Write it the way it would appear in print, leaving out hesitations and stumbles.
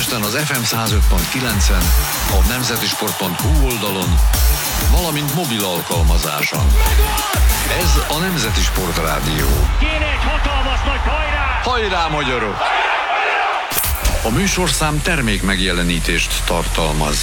Budapesten az FM 105.9-en, a nemzetisport.hu oldalon, valamint mobil alkalmazáson. Ez a Nemzeti Sport Rádió. Kéne egy hatalmas nagy hajrá! Hajrá, magyarok! A műsorszám termék megjelenítést tartalmaz.